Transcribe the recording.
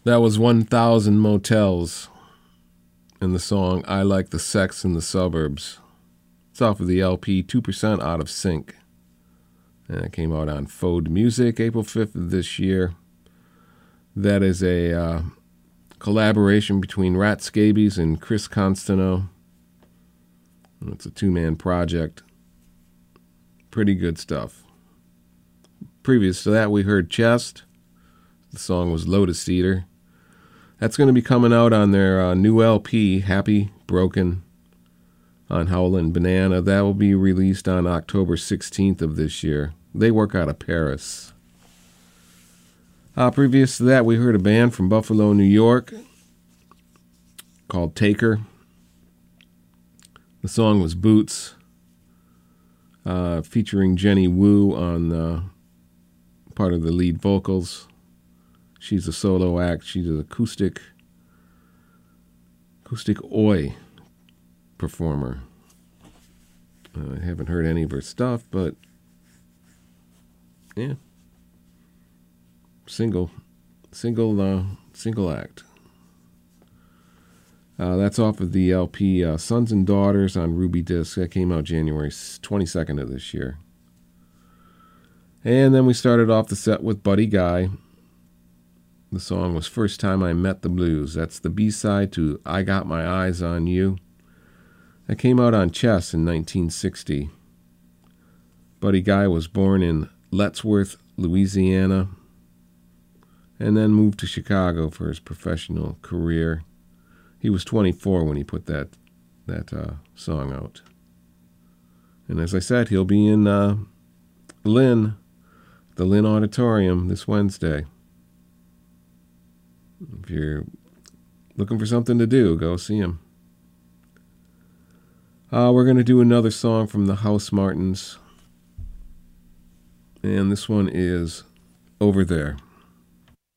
That was 1,000 Motels and the song I Like the Sex in the Suburbs. It's off of the LP 2% Out of Sync. And it came out on Fode Music April 5th of this year. That is a collaboration between Rat Scabies and Chris Constantino. It's a two-man project. Pretty good stuff. Previous to that, we heard Chest. The song was Lotus Eater. That's going to be coming out on their new LP, Happy Broken, on Howlin' Banana. That will be released on October 16th of this year. They work out of Paris. Previous to that, we heard a band from Buffalo, New York, called Taker. The song was Boots, featuring Jenny Wu on part of the lead vocals. She's a solo act. She's an acoustic oi performer. I haven't heard any of her stuff, but yeah, single act. That's off of the LP Sons and Daughters on Ruby Disc. That came out January 22nd of this year. And then we started off the set with Buddy Guy. The song was First Time I Met the Blues. That's the B-side to I Got My Eyes on You. That came out on Chess in 1960. Buddy Guy was born in Lettsworth, Louisiana, and then moved to Chicago for his professional career. He was 24 when he put that song out. And as I said, he'll be in Lynn, the Lynn Auditorium, this Wednesday. If you're looking for something to do, go see him. We're going to do another song from the Housemartins. And this one is Over There.